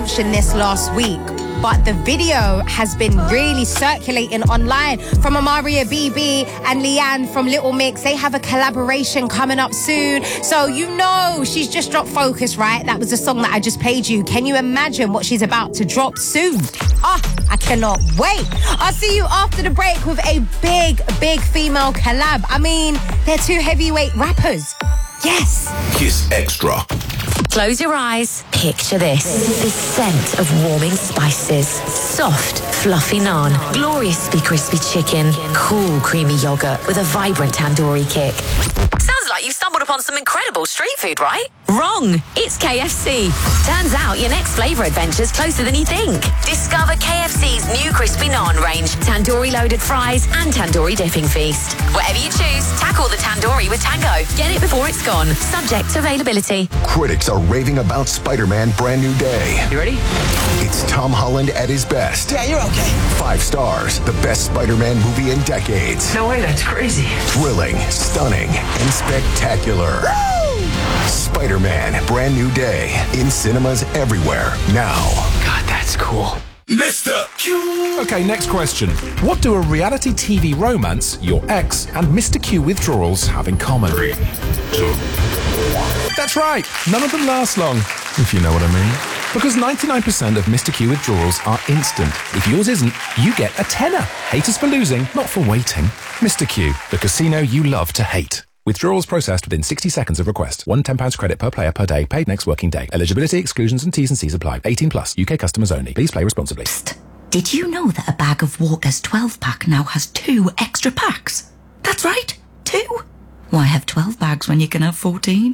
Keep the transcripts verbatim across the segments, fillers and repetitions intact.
mentioned this last week, but the video has been really circulating online from Amaria B B and Leanne from Little Mix. They have a collaboration coming up soon. So you know she's just dropped Focus, right? That was the song that I just played you. Can you imagine what she's about to drop soon? Ah, I cannot wait. I'll see you after the break with a big, big female collab. I mean, they're two heavyweight rappers. Yes. Kiss Extra. Close your eyes. Picture this. The scent of warming spices. Soft, fluffy naan. Gloriously crispy chicken. Cool, creamy yogurt with a vibrant tandoori kick. Sounds like you've stumbled upon some incredible street food, right? Wrong. It's K F C. Turns out your next flavour adventure's closer than you think. Discover K F C's new crispy naan range, tandoori loaded fries, and tandoori dipping feast. Whatever you choose, tackle the tandoori with Tango. Get it before it's gone. Subject to availability. Critics are raving about Spider-Man Brand New Day. You ready? It's Tom Holland at his best. Yeah, you're okay. Five stars. The best Spider-Man movie in decades. No way, that's crazy. Thrilling, stunning, and spectacular. Woo! Spider-Man Brand New Day. In cinemas everywhere. Now. God, that's cool. Mister Q. Okay, next question. What do a reality T V romance, your ex, and Mister Q withdrawals have in common? Three, two, one. That's right. None of them last long, if you know what I mean. Because ninety-nine percent of Mister Q withdrawals are instant. If yours isn't, you get a tenner. Haters for losing, not for waiting. Mister Q, the casino you love to hate. Withdrawals processed within sixty seconds of request. One ten pounds credit per player per day, paid next working day. Eligibility, exclusions and T's and C's apply. eighteen plus, U K customers only. Please play responsibly. Psst. Did you know that a bag of Walker's twelve pack now has two extra packs? That's right, two. Why have twelve bags when you can have fourteen?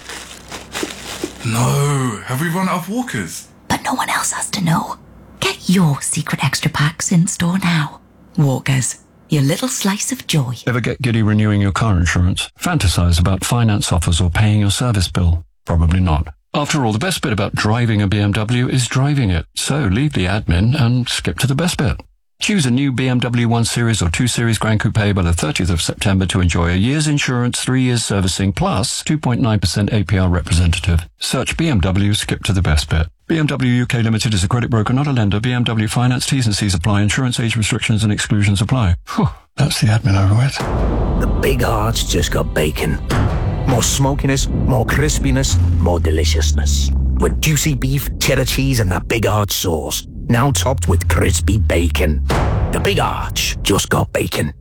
No, have we run out of Walkers? But no one else has to know. Get your secret extra packs in store now. Walker's, your little slice of joy. Ever get giddy renewing your car insurance? Fantasize about finance offers or paying your service bill? Probably not. After all, the best bit about driving a B M W is driving it. So leave the admin and skip to the best bit. Choose a new B M W one Series or two Series Grand Coupe by the thirtieth of September to enjoy a year's insurance, three years servicing, plus two point nine percent A P R representative. Search B M W, skip to the best bit. B M W U K Limited is a credit broker, not a lender. B M W Finance, T's and C's apply. Insurance age restrictions and exclusions apply. Whew, that's the admin over with. The Big Arch just got bacon. More smokiness, more crispiness, more deliciousness. With juicy beef, cheddar cheese, and that Big Arch sauce. Now topped with crispy bacon. The Big Arch just got bacon.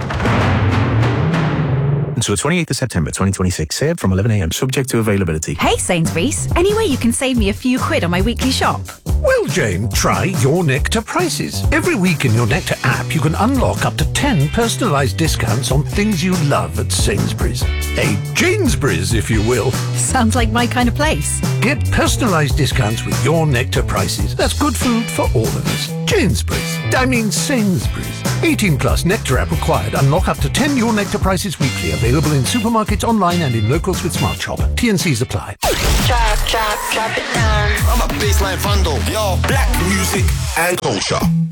Until the twenty-eighth of September twenty twenty-six. Served from eleven a.m. Subject to availability. Hey Sainsbury's, any way you can save me a few quid on my weekly shop? Well, Jane, try Your Nectar Prices. Every week in Your Nectar app, you can unlock up to ten personalised discounts on things you love at Sainsbury's. A Janesbury's, if you will. Sounds like my kind of place. Get personalised discounts with Your Nectar Prices. That's good food for all of us. Janesbury's. I mean Sainsbury's. eighteen plus, Nectar app required. Unlock up to ten Your Nectar Prices weekly. Available in supermarkets, online and in locals with Smart Shop. T and C's apply. Drop, drop, drop it down. I'm a baseline vandal. Yo, black music and culture.